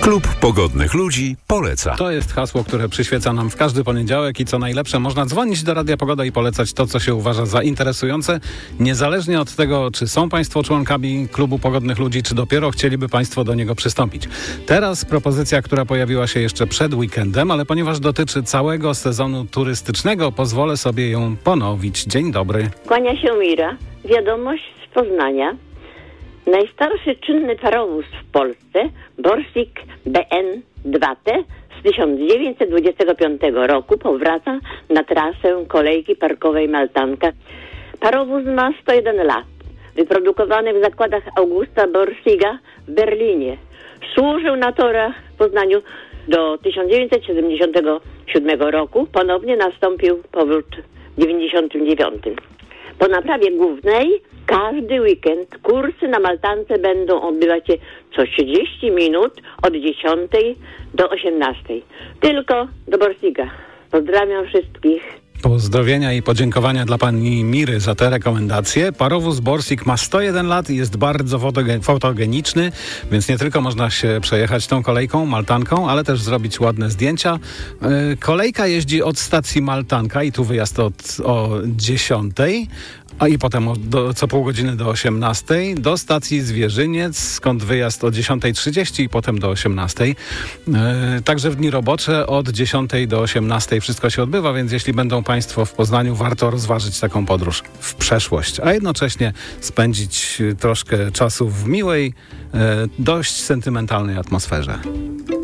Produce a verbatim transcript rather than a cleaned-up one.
Klub Pogodnych Ludzi poleca. To jest hasło, które przyświeca nam w każdy poniedziałek i co najlepsze, można dzwonić do Radia Pogoda i polecać to, co się uważa za interesujące, niezależnie od tego, czy są Państwo członkami Klubu Pogodnych Ludzi, czy dopiero chcieliby Państwo do niego przystąpić. Teraz propozycja, która pojawiła się jeszcze przed weekendem, ale ponieważ dotyczy całego sezonu turystycznego, pozwolę sobie ją ponowić. Dzień dobry. Kłania się Mira. Wiadomość z Poznania. Najstarszy czynny parowóz w Polsce, Borsig B N dwa T z tysiąc dziewięćset dwudziestego piątego roku powraca na trasę kolejki parkowej Maltanka. Parowóz ma sto jeden lat. Wyprodukowany w zakładach Augusta Borsiga w Berlinie. Służył na torach w Poznaniu do tysiąc dziewięćset siedemdziesiątego siódmego roku. Ponownie nastąpił powrót w dziewięćdziesiątym dziewiątym. Po naprawie głównej każdy weekend kursy na Maltance będą odbywać się co trzydzieści minut od dziesiątej do osiemnastej. Tylko do Borsiga. Pozdrawiam wszystkich. Pozdrowienia i podziękowania dla pani Miry za te rekomendacje. Parowóz Borsig ma sto jeden lat i jest bardzo fotogen- fotogeniczny, więc nie tylko można się przejechać tą kolejką, Maltanką, ale też zrobić ładne zdjęcia. Yy, kolejka jeździ od stacji Maltanka i tu wyjazd od, o dziesiątej, a i potem do, co pół godziny do osiemnastej, do stacji Zwierzyniec, skąd wyjazd o dziesiąta trzydzieści i potem do osiemnastej. Yy, także w dni robocze od dziesiątej do osiemnastej wszystko się odbywa, więc jeśli będą Państwo w Poznaniu, warto rozważyć taką podróż w przeszłość, a jednocześnie spędzić troszkę czasu w miłej, yy, dość sentymentalnej atmosferze.